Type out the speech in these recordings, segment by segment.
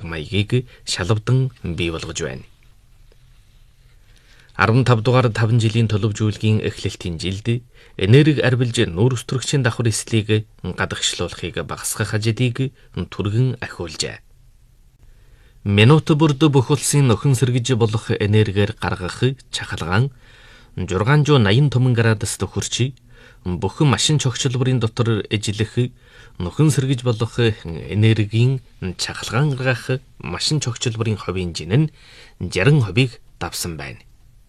маягийг шалавдан бий болгож байна. 15 дугаар 5 жилийн төлөвжүүлгийн эхлэлтийн жилд энерги арвилж нүүр өстрөгчийн давхар эслийг гадагшлуулахыг багасгах ажлыг түргэн ахиулжээ. Минут бүрд бүх улсын нөхөн сэргэж болох энергиэр гаргах чахалгаан 680 түмэн градуст хүрч бүх машин чогчлбарын дотор эжлэх нөхөн сэргэж болох энергийн чахалгаан гаргах машин чогчлбарын хувийн жин нь 60% давсан байна.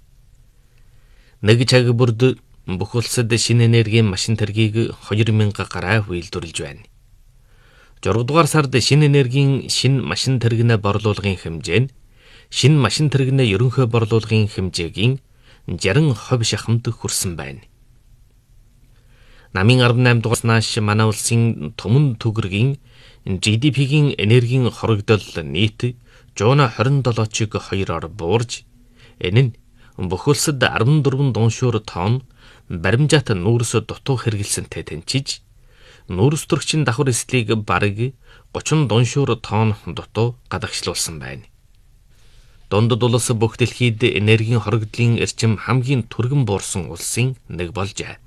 Нэг цаг бүрд бүх улсад шинэ энергийн машин тэргийг 2000 гаруй үйлдвэрлэж байна. 6 дугаар сард шинэ энергийн шинэ машин тэрэгнээ борлуулгын хэмжээ нь шинэ машин тэрэгнээ ерөнхий борлуулгын хэмжээгийн 60% шахамд хүрсэн байна. Намын 18 дугаараас нааш манай улсын түмэн төгрөгийн GDP-гийн энергийн хорогдол нийт 127-ыг 2-оор буурж энэ нь бүх улсад 14 дуншуур тонн баримжаат нүүрс дутуу хэрэгэлсэнтэй тэнцэж нүүрс төрөгчийн давхар эслийг бараг 30 дуншуур тонн дутуу гадагшлуулсан байна. Дундад улс бүх дэлхийд энергийн хорогдлын эрчим хамгийн түргэн буурсан улсын нэг болжээ.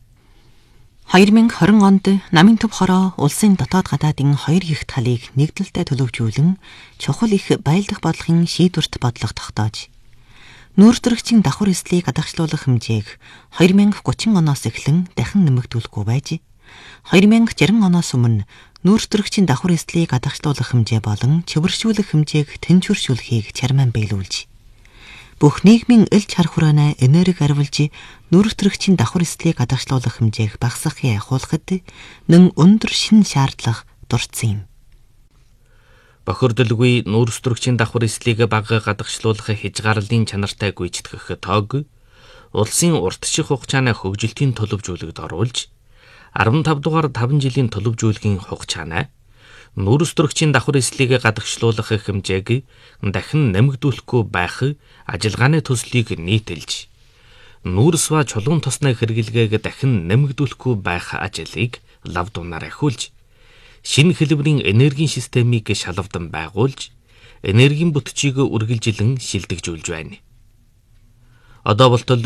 2020 онд намын төв хороо улсын дотоод гадаадын 2 их талыг нэгдэлтэй төлөвжүүлэн чухал их баялдах бодлогын шийдвэрт бодлого тогтоож нүүр төрөгчийн давхар эслийг гадагшлуулах хэмжээг 2030 оноос эхлэн дахин нэмэгдүүлэхгүй байж 2060 оноос өмнө нүүр төрөгчийн давхар эслийг гадагшлуулах хэмжээ болон чөвөршүүлэх хэмжээг тэнцвэршүүлэхийг чармаан биелүүлж бүх нийгмийн элч хар хураанаа энерги арвилж нүүр төрөгчийн давхар эслийг гадагшлуулах хэмжээг багасгахыг ахиулахад нэн өндөр шин шаардлага дурдсан юм. Бохирдолгүй нүүр өстрөгчийн давхар эслийг бага гадагшлуулах хязгаарлалын чанартай гүйцэтгэх тоог улсын уртших хугацааны хөгжилтийн төлөвжүүлэгт оруулж 15 дугаар 5 жилийн төлөвжүүлгийн хугацааны нүүр өстрөгчийн давхар эслийг гадагшлуулах хэмжээг дахин нэмэгдүүлэхгүй байх ажиллагааны төслийг нийтэлж нүүрс ба чулуун тосны хэрэглэгээг дахин нэмэгдүүлэхгүй байх ажлыг лав дунаар ахиулж шинэ хэлбэрийн энергийн системийг шалавдан байгуулж энергийн бүтцийг үргэлжилэн шилдэгжүүлж байна. Одоо болтол